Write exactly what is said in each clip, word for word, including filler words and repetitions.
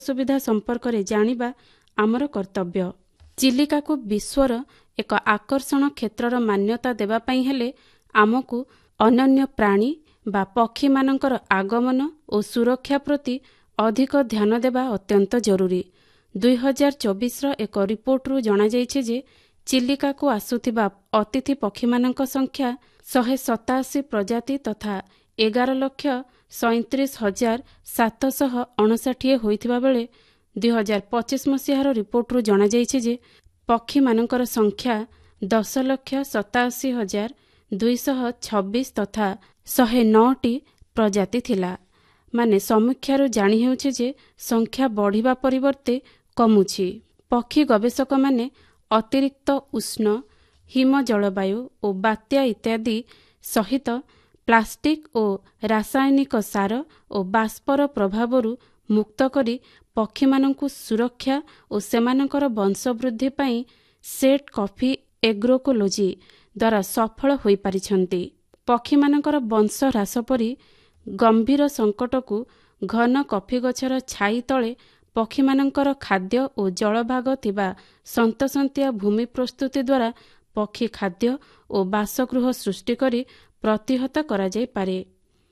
सुविधा संपर्क रे जानिबा आमर कर्तव्य। चिलिका को विश्वर एक आकर्षण क्षेत्रर मान्यता देवा पई हेले आमको अनन्य प्राणी बा पक्षी मानकर आगमन और सुरक्षा प्रति अधिक ध्यान देवा अत्यंत जरूरी। दुई हजार चौबीस एक रिपोर्ट रु जना जाइछे जे चिलिका को आसुथिबा अतिथि पक्षी मानक संख्या शहे सताशी प्रजाति तथा एगार लक्ष सैंतीस हजार सातशह अणषाठी होइथिबा बेले दुई हजार पचिश मसीहार रिपोर्ट रु जना जाइछे जे पक्षी मानकर संख्या दस लक्ष सताशी हजार दुईशह छब्बीस तथा शहे नौटी प्रजाति थिला। माने समीक्षारू जानी हेउछे जे संख्या बढ़िबा परिवर्ते कमुछि। पक्षी गवेषक माने अतिरिक्त उष्ण हिम जलवायु और बात्या इत्यादि सहित प्लास्टिक और रासायनिक सार और बाष्पर प्रभावरू मुक्त करी पक्षी मानकु सुरक्षा और सेमानकर वंशवृद्धि पाई सेट कॉफी एग्रोकोलोजी द्वारा सफल होई पारिछंती। पक्षी मानकर वंश ह्रास परी गंभीर संकट को घन कॉफी गछर छाई तले पक्षी मानकर खाद्य और जलभाग थिबा सन्तसंतिया भूमि प्रस्तुति द्वारा पक्षी खाद्य और बासगृह सृष्टि करी प्रतिहत करा जाय पारे।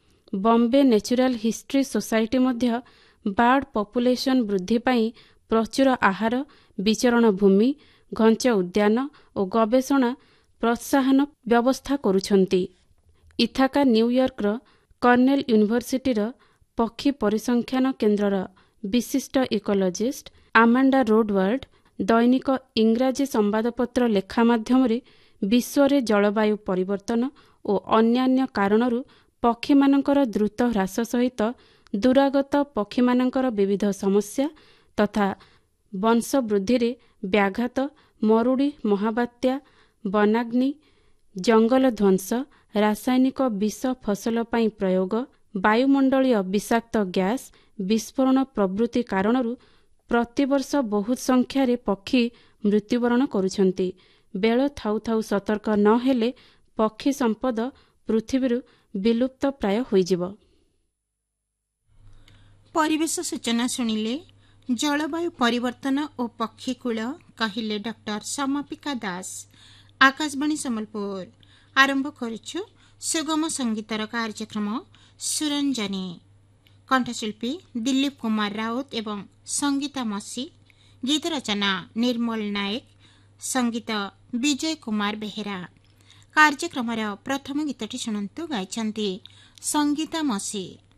बॉम्बे नेचुरल हिस्ट्री सोसाइटी मध्य बार्ड पॉपुलेशन वृद्धि पाई प्रचुर आहार विचरण भूमि घंच उद्यान और गवेषणा प्रोत्साहन व्यवस्था करुछंती। इथाका न्यूयॉर्क कर्नेल यूनिवर्सिटीर पक्षी परिसंख्यान केन्द्रर विशिष्ट इकोलॉजिस्ट आमांडा रोडवर्ड दैनिक इंग्राजी संवादपत्र लेखा माध्यम विश्व रे जलवायु परिवर्तन और अन्यान्य कारणरू पक्षी मानकर द्रुत ह्रास सहित दूरागत पक्षी मानकर विविध समस्या तथा वंश वृद्धि रे व्याघात मरुड़ी महाबात्या वनाग्नि जंगल ध्वंस रासायनिक विष फसल पाई प्रयोग वायुमंडलीय विषाक्त गैस विस्फोरण प्रभृति कारणरू प्रतिवर्ष बहुत संख्यारे पक्षी मृत्युवरण करुछंती। बेल थाउ थाउ सतर्क न हेले पक्षी संपद पृथ्वीरू विलुप्त प्राय होइजिब। परिवेश सूचना सुनिले जलवायु परिवर्तन और पक्षीकूल कहिले डॉक्टर समापिका दास। आकाशवाणी सम्बलपुर आरंभ करुछु सुगम संगीतर कार्यक्रम सुरंजनी। कंठशिल्पी दिलीप कुमार राउत एवं संगीता मसी। गीत रचना निर्मल नायक संगीत विजय कुमार बेहेरा। कार्यक्रम प्रथम गीतटी शुणु गाइछन्ति संगीता मसी।